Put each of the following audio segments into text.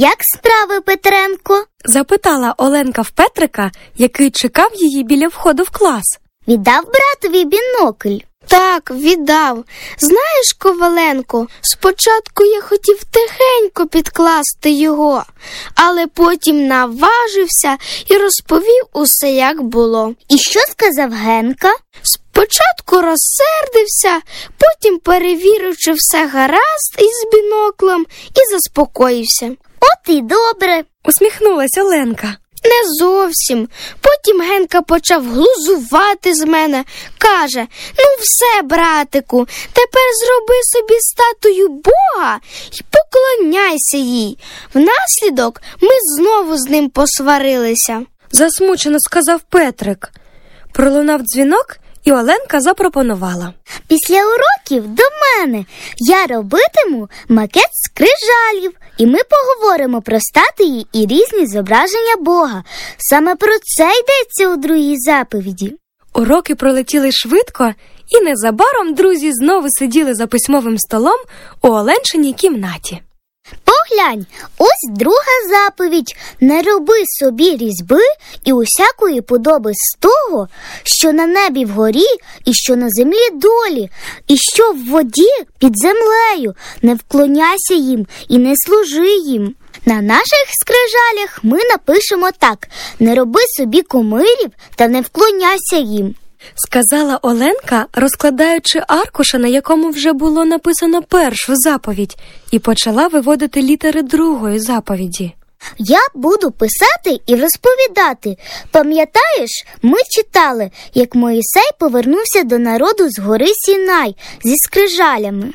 Як справи, Петренко? Запитала Оленка в Петрика, який чекав її біля входу в клас. Віддав братові бінокль? Так, віддав. Знаєш, Коваленко, спочатку я хотів тихенько підкласти його, але потім наважився і розповів усе, як було. І що сказав Генка? Спочатку розсердився, потім перевірив, чи все гаразд із біноклем, і заспокоївся. От і добре. Усміхнулась Оленка. Не зовсім. Потім Генка почав глузувати з мене. Каже: ну все, братику, тепер зроби собі статую Бога і поклоняйся їй. Внаслідок ми знову з ним посварилися. Засмучено сказав Петрик. Пролунав дзвінок, і Оленка запропонувала. Після уроків до мене. Я робитиму макет скрижалів, і ми поговоримо про статуї і різні зображення Бога. Саме про це йдеться у другій заповіді. Уроки пролетіли швидко, і незабаром друзі знову сиділи за письмовим столом у Оленчиній кімнаті. Поглянь, ось друга заповідь. Не роби собі різьби і усякої подоби з того, що на небі вгорі і що на землі долі, і що в воді під землею. Не вклоняйся їм і не служи їм. На наших скрижалях ми напишемо так: не роби собі кумирів та не вклоняйся їм. Сказала Оленка, розкладаючи аркуша, на якому вже було написано першу заповідь, і почала виводити літери другої заповіді. Я буду писати і розповідати. Пам'ятаєш, ми читали, як Моїсей повернувся до народу з гори Сінай зі скрижалями?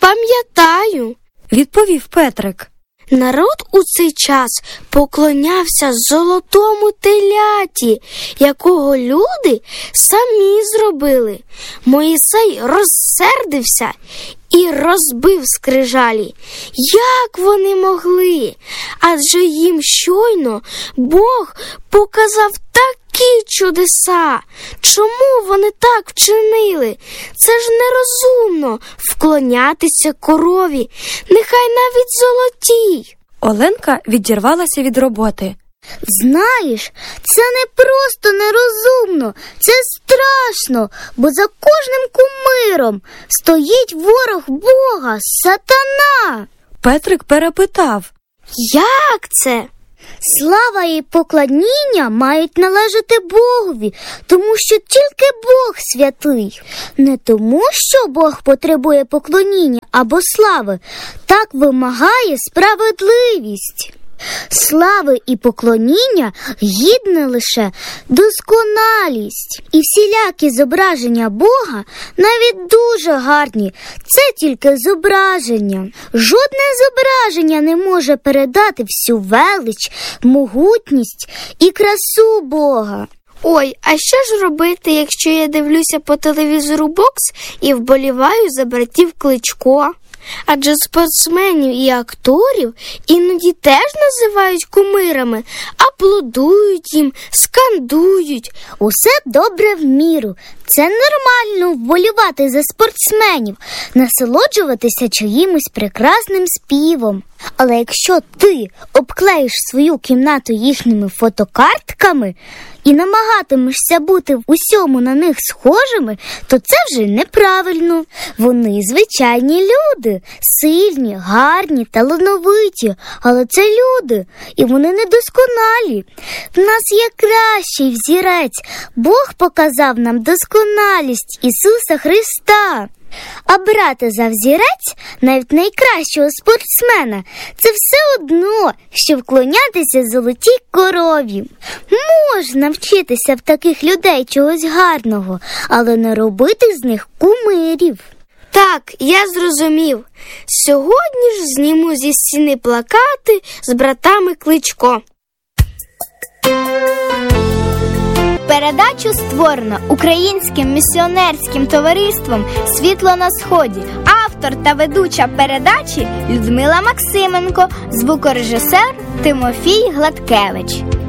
Пам'ятаю, відповів Петрик. Народ у цей час поклонявся золотому теляті, якого люди самі зробили. Моїсей розсердився і розбив скрижалі. Як вони могли? Адже їм щойно Бог показав такі чудеса. Чому вони так вчинили? Це ж нерозумно вклонятися корові, нехай навіть золотій. Оленка відірвалася від роботи. Знаєш, це не просто нерозумно, це страшно, бо за кожним кумиром стоїть ворог Бога, сатана. Петрик перепитав. Як це? Слава і поклоніння мають належати Богові, тому що тільки Бог святий. Не тому, що Бог потребує поклоніння або слави, так вимагає справедливість. Слави і поклоніння гідне лише досконалість. І всілякі зображення Бога, навіть дуже гарні, це тільки зображення. Жодне зображення не може передати всю велич, могутність і красу Бога. Ой, а що ж робити, якщо я дивлюся по телевізору бокс і вболіваю за братів Кличко? Адже спортсменів і акторів іноді теж називають кумирами, аплодують їм, скандують. Усе добре в міру. Це нормально вболівати за спортсменів, насолоджуватися чиїмось прекрасним співом. Але якщо ти обклеїш свою кімнату їхніми фотокартками і намагатимешся бути в усьому на них схожими, то це вже неправильно. Вони звичайні люди, сильні, гарні, талановиті, але це люди, і вони недосконалі. В нас є кращий взірець. Бог показав нам досконалість Ісуса Христа. А брати за взірець навіть найкращого спортсмена – це все одно, що вклонятися золотій корові. Можна вчитися в таких людей чогось гарного, але не робити з них кумирів. Так, я зрозумів. Сьогодні ж зніму зі стіни плакати з братами Кличко. Передачу створено Українським місіонерським товариством «Світло на Сході». Автор та ведуча передачі Людмила Максименко, звукорежисер Тимофій Гладкевич.